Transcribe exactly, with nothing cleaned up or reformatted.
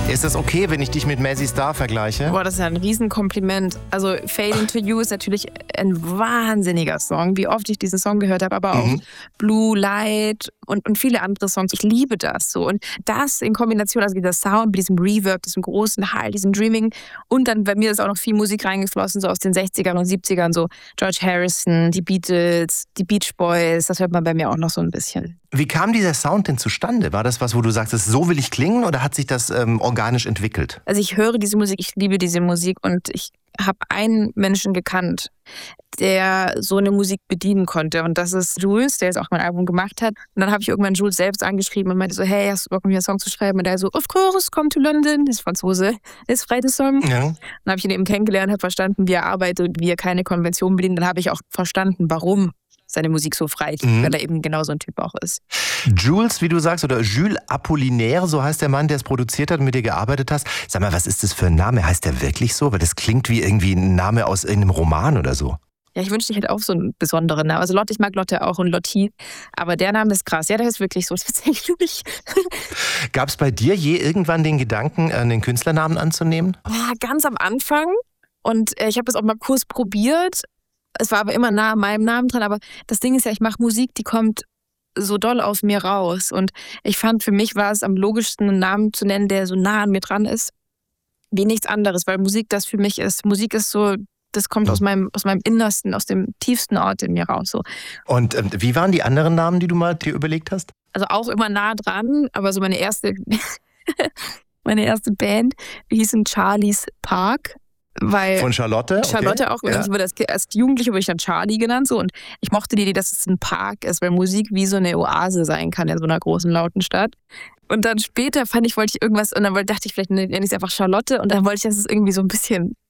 Ist das okay, wenn ich dich mit Mazzy Star vergleiche? Boah, das ist ja ein Riesenkompliment. Also Fading to You ist natürlich ein wahnsinniger Song, wie oft ich diesen Song gehört habe, aber auch mhm. Blue Light und, und viele andere Songs. Ich liebe das so. Und das in Kombination, also dieser Sound mit diesem Reverb, diesem großen Hall, diesem Dreaming und dann bei mir ist auch noch viel Musik reingeflossen, so aus den sechzigern und siebzigern, so George Harrison, die Beatles, die Beach Boys, das hört man bei mir auch noch so ein bisschen. Wie kam dieser Sound denn zustande? War das was, wo du sagst, so will ich klingen oder hat sich das ähm, organisch entwickelt? Also ich höre diese Musik, ich liebe diese Musik und ich habe einen Menschen gekannt, der so eine Musik bedienen konnte und das ist Jules, der jetzt auch mein Album gemacht hat. Und dann habe ich irgendwann Jules selbst angeschrieben und meinte so, hey, hast du Bock, mir einen Song zu schreiben? Und er so, of course, come to London, das ist Franzose, das ist freie Song. Ja. Dann habe ich ihn eben kennengelernt, habe verstanden, wie er arbeitet, wie er keine Konvention bedient. Dann habe ich auch verstanden, warum seine Musik so frei ist, mhm. weil er eben genau so ein Typ auch ist. Jules, wie du sagst, oder Jules Apollinaire, so heißt der Mann, der es produziert hat und mit dir gearbeitet hast. Sag mal, was ist das für ein Name? Heißt der wirklich so? Weil das klingt wie irgendwie ein Name aus irgendeinem Roman oder so. Ja, ich wünschte, ich hätte auch so einen besonderen Namen. Also Lotte, ich mag Lotte auch und Lotti, aber der Name ist krass. Ja, der ist wirklich so tatsächlich. Gab es bei dir je irgendwann den Gedanken, einen Künstlernamen anzunehmen? Ja, ganz am Anfang. Und ich habe das auch mal kurz probiert. Es war aber immer nah an meinem Namen dran. Aber das Ding ist ja, ich mache Musik, die kommt so doll aus mir raus. Und ich fand, für mich war es am logischsten, einen Namen zu nennen, der so nah an mir dran ist, wie nichts anderes. Weil Musik das für mich ist. Musik ist so, das kommt aus meinem, aus meinem Innersten, aus dem tiefsten Ort in mir raus. So. Und ähm, wie waren die anderen Namen, die du mal dir überlegt hast? Also auch immer nah dran, aber so meine erste, meine erste Band, wir hießen Charlie's Park. Weil Von Charlotte? Charlotte okay. auch, ja. Ich wurde als, als Jugendliche wurde ich dann Charlie genannt so und ich mochte die Idee, dass es ein Park ist, weil Musik wie so eine Oase sein kann in so einer großen, lauten Stadt. Und dann später fand ich, wollte ich irgendwas und dann dachte ich, vielleicht nenne ich es einfach Charlotte und dann wollte ich, dass es irgendwie so ein bisschen